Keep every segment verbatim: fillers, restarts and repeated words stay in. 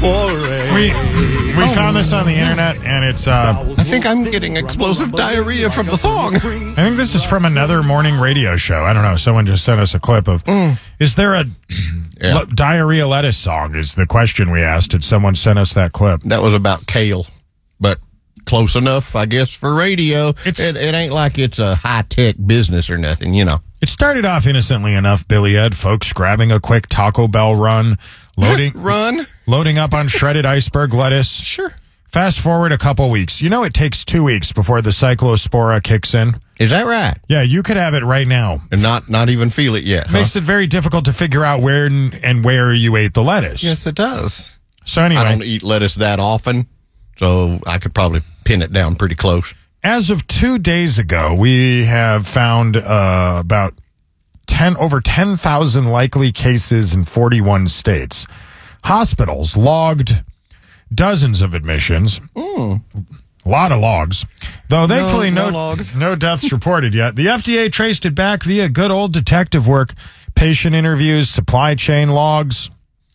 We we oh. found this on the internet, and it's... Uh, I think I'm getting explosive diarrhea from the song. I think this is from another morning radio show. I don't know. Someone just sent us a clip of... Mm. Is there a yeah. le- diarrhea lettuce song is the question we asked. Did someone send us that clip? That was about kale, but close enough, I guess, for radio. It, it ain't like it's a high-tech business or nothing, you know. It started off innocently enough, Billy Ed, folks grabbing a quick Taco Bell run, loading run, loading up on shredded iceberg lettuce. Sure. Fast forward a couple weeks. You know it takes two weeks before the cyclospora kicks in. Is that right? Yeah, you could have it right now. And not not even feel it yet. Huh? Makes it very difficult to figure out where and, and where you ate the lettuce. Yes, it does. So anyway. I don't eat lettuce that often, so I could probably pin it down pretty close. As of two days ago, we have found uh, about ten over ten thousand likely cases in forty-one states. Hospitals logged dozens of admissions. Mm. A lot of logs. Though thankfully no, no, no, logs. no deaths reported yet. The F D A traced it back via good old detective work, patient interviews, supply chain logs.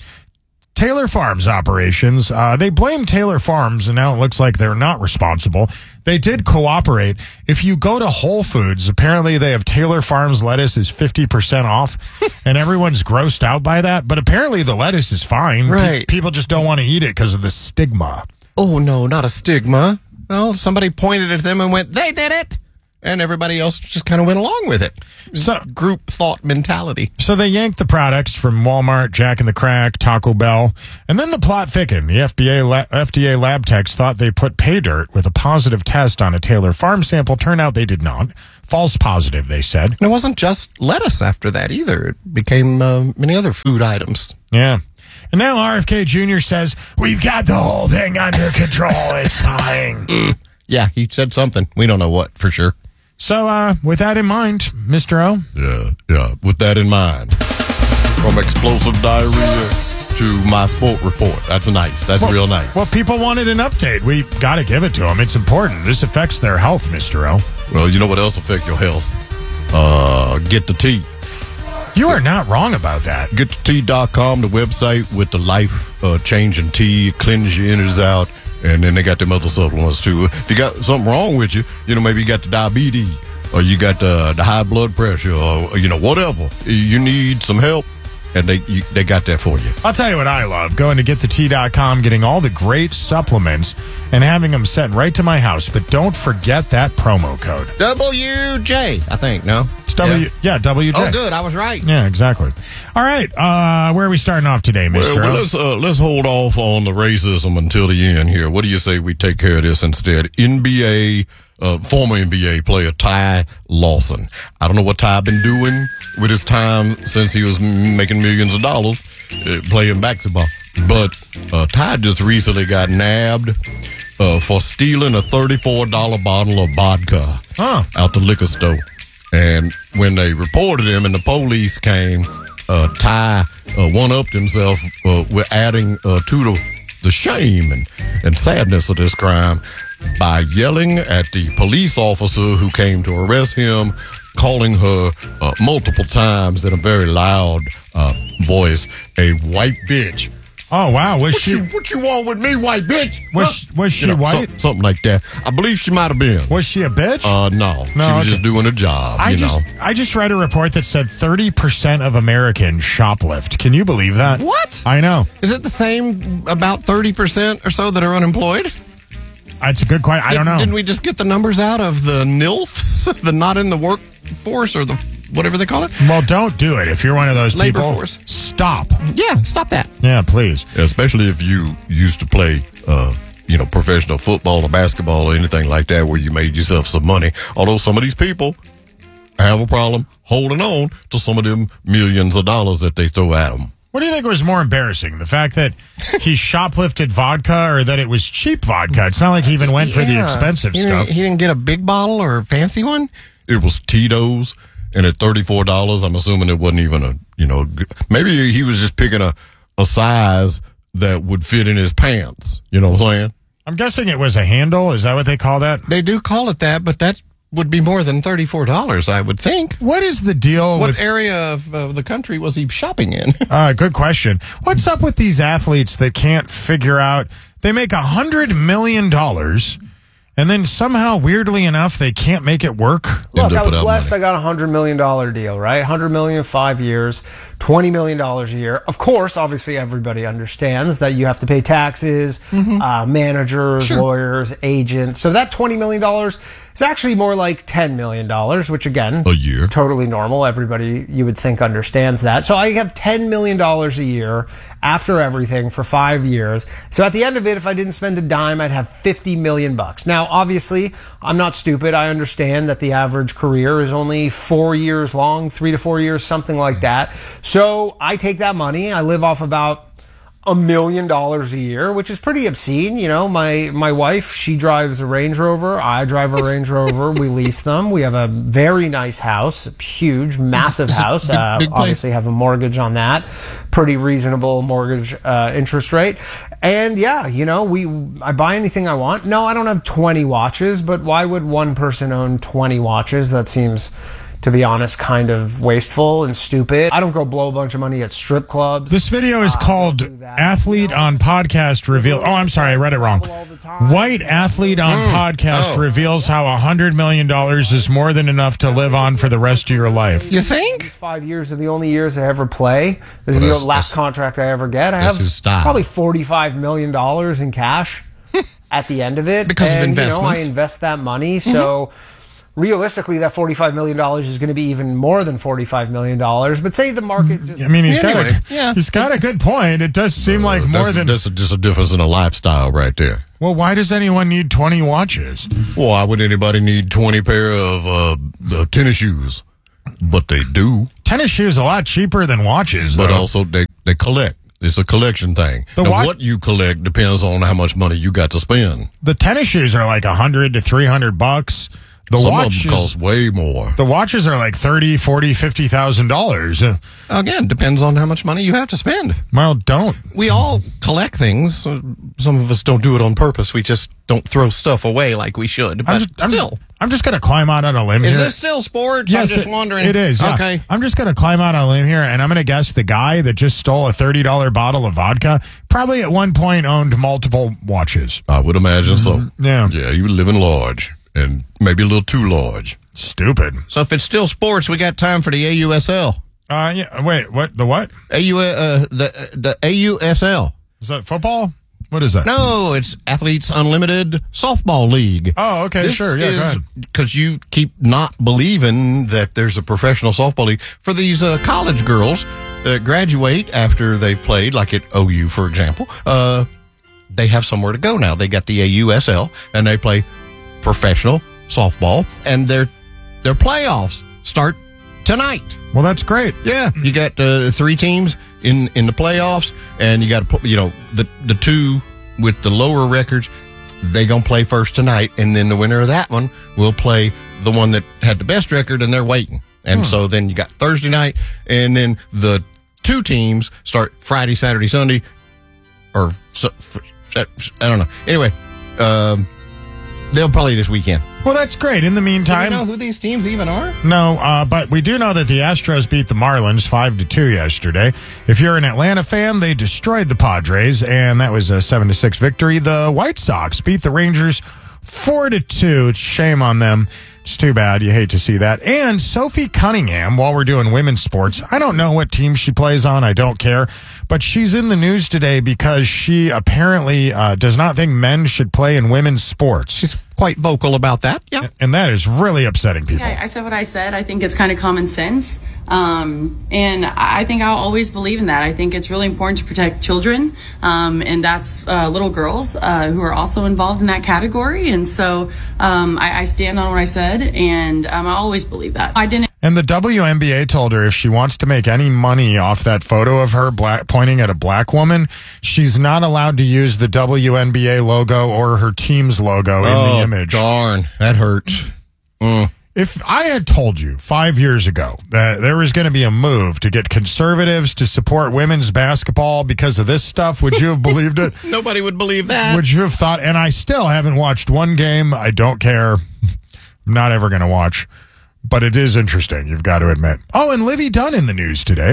Taylor Farms operations, uh, they blame Taylor Farms, and now it looks like they're not responsible. They did cooperate. If you go to Whole Foods, apparently they have Taylor Farms lettuce is fifty percent off, and everyone's grossed out by that. But apparently the lettuce is fine. Right. Pe- people just don't want to eat it because of the stigma. Oh, no, not a stigma. Well, somebody pointed at them and went, they did it. And everybody else just kind of went along with it. So group thought mentality. So they yanked the products from Walmart, Jack in the Crack, Taco Bell, and then the plot thickened. The F D A la- F D A lab techs thought they put pay dirt with a positive test on a Taylor Farm sample. Turned out they did not. False positive, they said. And it wasn't just lettuce after that either. It became uh, many other food items. Yeah. And now R F K Junior says, we've got the whole thing under control. It's fine. Mm. Yeah, he said something. We don't know what for sure. So, uh, with that in mind, Mister O. Yeah, yeah, with that in mind. From explosive diarrhea to my sport report. That's nice. That's well, real nice. Well, people wanted an update. We got to give it to them. It's important. This affects their health, Mister O. Well, you know what else affects your health? Uh, Get the Tea. You are not wrong about that. Get the tea dot com, the website with the life-changing uh, tea, cleanse your innards out. And then they got them other supplements, too. If you got something wrong with you, you know, maybe you got the diabetes or you got the, the high blood pressure or, you know, whatever. You need some help, and they you, they got that for you. I'll tell you what I love. Going to get the tea dot com, getting all the great supplements, and having them sent right to my house. But don't forget that promo code. W J, I think, no? It's W, yeah, yeah W J. Oh, good. I was right. Yeah, exactly. All right. Uh, where are we starting off today, Mister Well, well let's, uh, let's hold off on the racism until the end here. What do you say we take care of this instead? N B A, uh, former N B A player Ty Lawson. I don't know what Ty been doing with his time since he was making millions of dollars uh, playing basketball. But uh, Ty just recently got nabbed uh, for stealing a thirty-four dollars bottle of vodka huh. out the liquor store. And when they reported him and the police came, uh, Ty uh, one-upped himself uh, with adding uh, to the, the shame and, and sadness of this crime by yelling at the police officer who came to arrest him, calling her uh, multiple times in a very loud uh, voice, a white bitch. Oh, wow. Was what she? You, what you want with me, white bitch? Was, huh? was she you know, white? So, something like that. I believe she might have been. Was she a bitch? Uh, no. No, she was okay. just doing a job, I you just, know. I just read a report that said thirty percent of Americans shoplift. Can you believe that? What? I know. Is it the same, about thirty percent or so that are unemployed? That's a good question. I Did, don't know. Didn't we just get the numbers out of the N I L Fs, the not in the workforce or the whatever they call it? Well, don't do it. If you're one of those Labor people, force. stop. Yeah, stop that. Yeah, please. Especially if you used to play, uh, you know, professional football or basketball or anything like that where you made yourself some money. Although some of these people have a problem holding on to some of them millions of dollars that they throw at them. What do you think was more embarrassing? The fact that he shoplifted vodka or that it was cheap vodka? It's not like he even went for the Yeah. expensive he stuff. Didn't, he didn't get a big bottle or a fancy one? It was Tito's, and at thirty-four dollars, I'm assuming it wasn't even a, you know, good, maybe he was just picking a, a size that would fit in his pants. You know what I'm saying? I'm guessing it was a handle. Is that what they call that? They do call it that, but that would be more than thirty-four dollars, I would think. What is the deal What with... area of uh, the country was he shopping in? Uh, good question. What's up with these athletes that can't figure out... They make one hundred million dollars, and then somehow, weirdly enough, they can't make it work. Look, I was blessed. I got a one hundred million dollars deal, right? one hundred million dollars, five years, twenty million dollars a year. Of course, obviously, everybody understands that you have to pay taxes, mm-hmm. uh, managers, sure. lawyers, agents. So that twenty million dollars is actually more like ten million dollars, which, again, a year. Totally normal. Everybody, you would think, understands that. So I have ten million dollars a year after everything for five years. So at the end of it, if I didn't spend a dime, I'd have fifty million bucks. Now, obviously, I'm not stupid. I understand that the average career is only four years long, three to four years, something like that. So I take that money. I live off about a million dollars a year, which is pretty obscene. You know, my, my wife, she drives a Range Rover. I drive a Range Rover. We lease them. We have a very nice house, huge, massive house. Big, uh, big obviously have a mortgage on that. Pretty reasonable mortgage uh, interest rate. And yeah, you know, we I buy anything I want. No, I don't have twenty watches, but why would one person own twenty watches? That seems, to be honest, kind of wasteful and stupid. I don't go blow a bunch of money at strip clubs. This video is uh, called Athlete on Podcast Reveal. Oh, I'm sorry, I read it wrong. White Athlete on mm. Podcast oh. reveals how one hundred million dollars is more than enough to live on for the rest of your life. You think? Five years are the only years I ever play. This well, is the last contract I ever get. I have probably forty-five million dollars in cash at the end of it. Because and, of investments. You know, I invest that money, so... Mm-hmm. Realistically, that forty-five million dollars is going to be even more than forty-five million dollars. But say the market just... I mean, he's anyway, got a, yeah. he's got a good point. It does seem uh, like more that's, than... That's just a difference in a lifestyle right there. Well, why does anyone need twenty watches? Well, why would anybody need twenty pair of uh, uh, tennis shoes? But they do. Tennis shoes a lot cheaper than watches, But though. also, they, they collect. It's a collection thing. The now, wa- what you collect depends on how much money you got to spend. The tennis shoes are like one hundred to three hundred bucks. The Some watches, of them cost way more. The watches are like thirty, forty, fifty thousand dollars. Again, depends on how much money you have to spend. Well, don't. We all collect things. Some of us don't do it on purpose. We just don't throw stuff away like we should. But I'm just, still. I'm, I'm just going to climb out on a limb is here. Is this still sports? Yes, I'm just it, wondering. It is. Yeah. Okay. I'm just going to climb out on a limb here, and I'm going to guess the guy that just stole a thirty dollars bottle of vodka probably at one point owned multiple watches. I would imagine mm-hmm. so. Yeah. Yeah, he was living large. And maybe a little too large. Stupid. So if it's still sports, we got time for the A U S L. Uh, yeah. Wait, what? The what? A U uh the the A U S L. Is that football? What is that? No, it's Athletes Unlimited Softball League. Oh, okay, this sure. Yeah, go ahead. Because you keep not believing that there's a professional softball league for these uh, college girls that graduate after they've played, like at O U, for example. Uh, they have somewhere to go now. They got the A U S L, and they play professional softball, and their their playoffs start tonight. Well, that's great. Yeah, you got uh, three teams in in the playoffs, and you got you know the the two with the lower records. They gonna play first tonight, and then the winner of that one will play the one that had the best record, and they're waiting. And hmm. so then you got Thursday night, and then the two teams start Friday, Saturday, Sunday, or I don't know. Anyway. Um, They'll play this weekend. Well, that's great. In the meantime... Do you know who these teams even are? No, uh, but we do know that the Astros beat the Marlins five to two yesterday. If you're an Atlanta fan, they destroyed the Padres, and that was a seven to six victory. The White Sox beat the Rangers four to two. Shame on them. It's too bad. You hate to see that. And Sophie Cunningham, while we're doing women's sports, I don't know what team she plays on. I don't care. But she's in the news today because she apparently uh, does not think men should play in women's sports. She's quite vocal about that. Yeah. And that is really upsetting people. Yeah, I said what I said. I think it's kind of common sense. Um, and I think I'll always believe in that. I think it's really important to protect children. Um, and that's uh, little girls uh, who are also involved in that category. And so um, I, I stand on what I said. And um, I always believe that. I didn't. And the W N B A told her if she wants to make any money off that photo of her black, pointing at a black woman, she's not allowed to use the W N B A logo or her team's logo oh, in the image. Darn, that hurts. Mm. If I had told you five years ago that there was going to be a move to get conservatives to support women's basketball because of this stuff, would you have believed it? Nobody would believe that. Would you have thought, and I still haven't watched one game. I don't care. not ever going to watch, but it is interesting, you've got to admit. Oh, and Livy Dunn in the news today.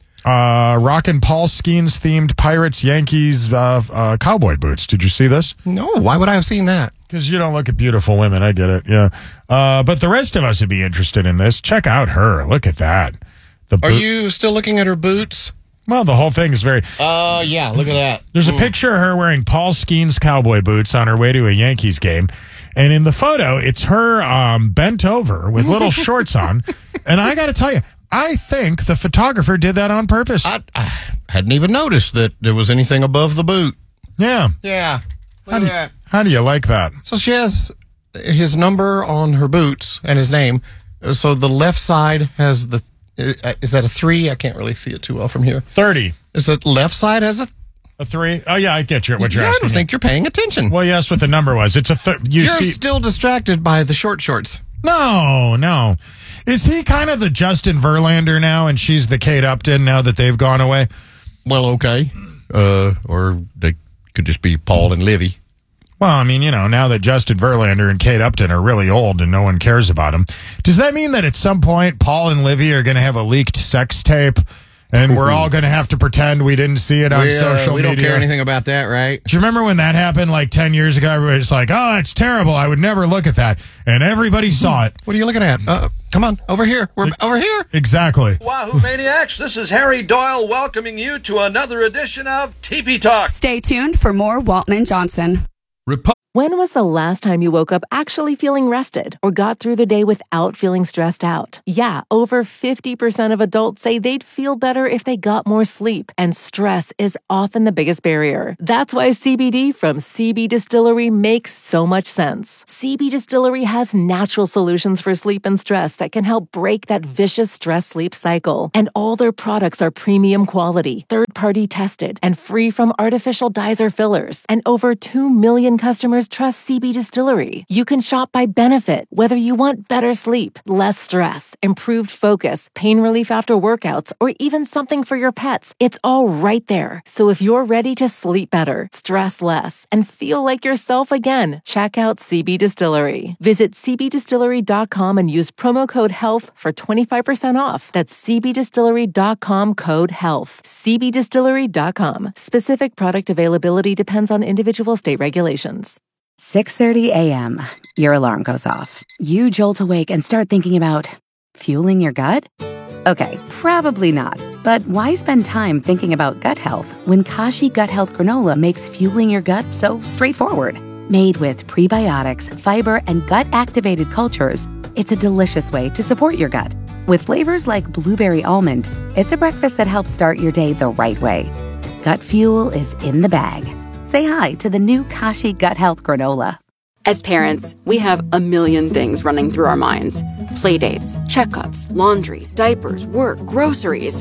Uh, rockin' Paul Skeens themed Pirates Yankees uh, uh, cowboy boots. Did you see this? No, why would I have seen that? Because you don't look at beautiful women. I get it. Yeah. Uh, but the rest of us would be interested in this. Check out her. Look at that. The Are boot- you still looking at her boots? Well, the whole thing is very... Uh, yeah, look at that. There's a picture of her wearing Paul Skeens cowboy boots on her way to a Yankees game. And in the photo, it's her um, bent over with little shorts on. And I got to tell you, I think the photographer did that on purpose. I, I hadn't even noticed that there was anything above the boot. Yeah. Yeah. Look How at do, you, that. how do you like that? So she has his number on her boots and his name. So the left side has the... Is that a three? I can't really see it too well from here. thirty. Is the left side has a... A three? Oh, yeah, I get you. What you're Yeah, I asking. don't think you're paying attention. Well, yes, what the number was. It's a... Th- you You're see- still distracted by the short shorts. No, no. Is he kind of the Justin Verlander now, and she's the Kate Upton now that they've gone away? Well, okay. Uh, or they could just be Paul and Livy. Well, I mean, you know, now that Justin Verlander and Kate Upton are really old and no one cares about them, does that mean that at some point Paul and Livy are going to have a leaked sex tape and we're all going to have to pretend we didn't see it on we, uh, social we media? don't care anything about that, right? Do you remember when that happened like ten years ago? Everybody's like, oh, it's terrible. I would never look at that. And everybody saw it. What are you looking at? Uh, come on, over here. We're over here. Exactly. Wahoo Maniacs, this is Harry Doyle welcoming you to another edition of T P Talk. Stay tuned for more Walton and Johnson. When was the last time you woke up actually feeling rested or got through the day without feeling stressed out? Yeah, over fifty percent of adults say they'd feel better if they got more sleep, and stress is often the biggest barrier. That's why C B D from C B Distillery makes so much sense. C B Distillery has natural solutions for sleep and stress that can help break that vicious stress-sleep cycle. And all their products are premium quality, third-party tested, and free from artificial dyes or fillers. And over two million customers trust C B Distillery. You can shop by benefit, whether you want better sleep, less stress, improved focus, pain relief after workouts, or even something for your pets. It's all right there. So if you're ready to sleep better, stress less, and feel like yourself again, check out C B Distillery. Visit c b distillery dot com and use promo code HEALTH for twenty-five percent off. That's c b distillery dot com code HEALTH. c b distillery dot com. Specific product availability depends on individual state regulations. six thirty a.m. Your alarm goes off. You jolt awake and start thinking about fueling your gut? Okay, probably not. But why spend time thinking about gut health when Kashi Gut Health Granola makes fueling your gut so straightforward? Made with prebiotics, fiber, and gut-activated cultures, it's a delicious way to support your gut. With flavors like blueberry almond, it's a breakfast that helps start your day the right way. Gut fuel is in the bag. Say hi to the new Kashi Gut Health Granola. As parents, we have a million things running through our minds. Playdates, checkups, laundry, diapers, work, groceries.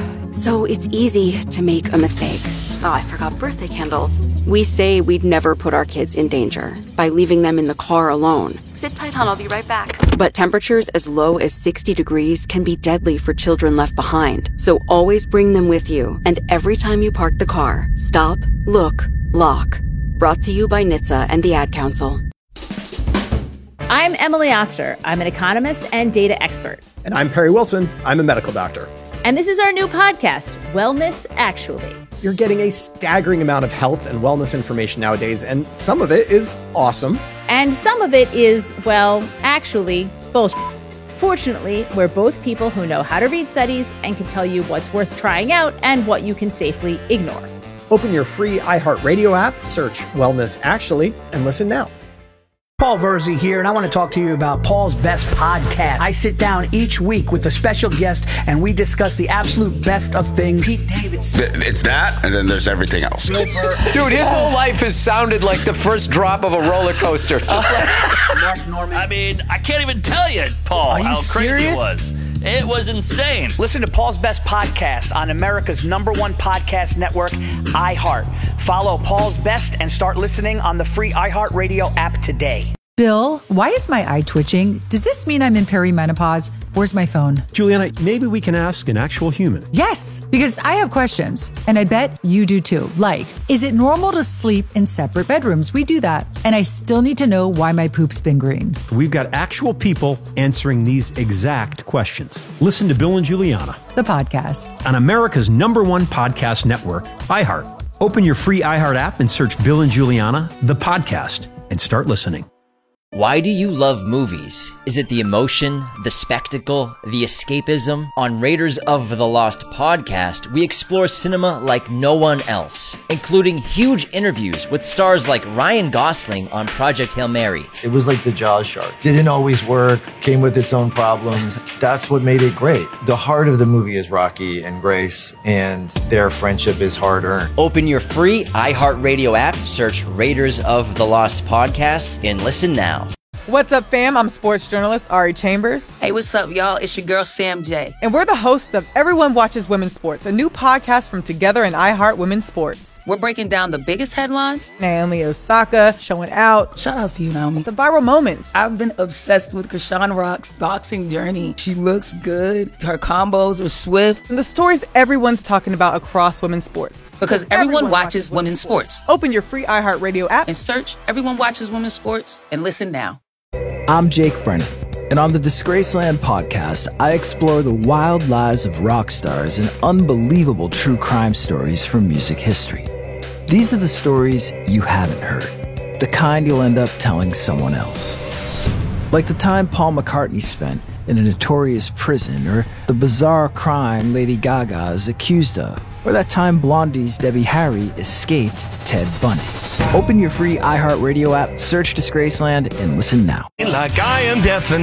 So it's easy to make a mistake. Oh, I forgot birthday candles. We say we'd never put our kids in danger by leaving them in the car alone. Sit tight, hon. I'll be right back. But temperatures as low as sixty degrees can be deadly for children left behind. So always bring them with you. And every time you park the car, stop, look, lock. Brought to you by N H T S A and the Ad Council. I'm Emily Oster. I'm an economist and data expert. And I'm Perry Wilson. I'm a medical doctor. And this is our new podcast, Wellness Actually. You're getting a staggering amount of health and wellness information nowadays, and some of it is awesome. And some of it is, well, actually, bullshit. Fortunately, we're both people who know how to read studies and can tell you what's worth trying out and what you can safely ignore. Open your free iHeartRadio app, search Wellness Actually, and listen now. Paul Verzi here, and I want to talk to you about Paul's Best Podcast. I sit down each week with a special guest, and we discuss the absolute best of things. Pete Davidson. It's that, and then there's everything else. Dude, his whole life has sounded like the first drop of a roller coaster. Just uh, like Mark Norman. I mean, I can't even tell you, Paul, Are you how crazy serious? it was. It was insane. Listen to Paul's Best Podcast on America's number one podcast network, iHeart. Follow Paul's Best and start listening on the free iHeartRadio app today. Bill, why is my eye twitching? Does this mean I'm in perimenopause? Where's my phone? Juliana, maybe we can ask an actual human. Yes, because I have questions, and I bet you do too. Like, is it normal to sleep in separate bedrooms? We do that. And I still need to know why my poop's been green. We've got actual people answering these exact questions. Listen to Bill and Juliana, The podcast. on America's number one podcast network, iHeart. Open your free iHeart app and search Bill and Juliana, The podcast, and start listening. Why do you love movies? Is it the emotion, the spectacle, the escapism? On Raiders of the Lost podcast, we explore cinema like no one else, including huge interviews with stars like Ryan Gosling on Project Hail Mary. It was like the Jaws shark. Didn't always work, came with its own problems. That's what made it great. The heart of the movie is Rocky and Grace, and their friendship is hard-earned. Open your free iHeartRadio app, search Raiders of the Lost podcast, and listen now. What's up, fam? I'm sports journalist Ari Chambers. Hey, what's up, y'all? It's your girl, Sam J. And we're the hosts of Everyone Watches Women's Sports, a new podcast from Together and iHeart Women's Sports. We're breaking down the biggest headlines. Naomi Osaka showing out. Shout out to you, Naomi. The viral moments. I've been obsessed with Krishan Rock's boxing journey. She looks good. Her combos are swift. And the stories everyone's talking about across women's sports. Because everyone, everyone watches, watches women's sports. sports. Open your free iHeartRadio app and search Everyone Watches Women's Sports and listen now. I'm Jake Brennan, and on the Disgraceland podcast, I explore the wild lives of rock stars and unbelievable true crime stories from music history. These are the stories you haven't heard, the kind you'll end up telling someone else. Like the time Paul McCartney spent in a notorious prison, or the bizarre crime Lady Gaga is accused of, or that time Blondie's Debbie Harry escaped Ted Bundy. Open your free iHeartRadio app, search Disgraceland, and listen now. Like I am deaf and